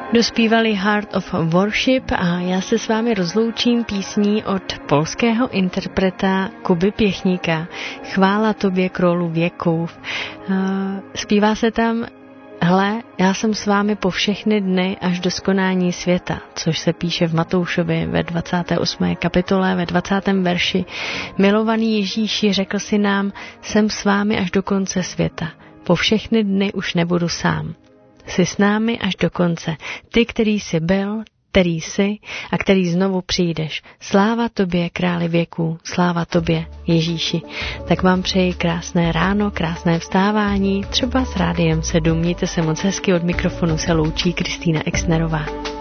Dospívali Heart of Worship a já se s vámi rozloučím písní od polského interpreta Kuby Pěchníka. Chvála tobě, królu věků. Zpívá se tam: Hle, já jsem s vámi po všechny dny až do skonání světa, což se píše v Matoušovi ve 28. kapitole, ve 20. verši. Milovaný Ježíši, řekl si nám, jsem s vámi až do konce světa. Po všechny dny už nebudu sám. Jsi s námi až do konce. Ty, který jsi byl, který jsi a který znovu přijdeš. Sláva tobě, králi věků, sláva tobě, Ježíši. Tak vám přeji krásné ráno, krásné vstávání, třeba s Rádiem 7. Mějte se moc hezky, od mikrofonu se loučí Kristýna Exnerová.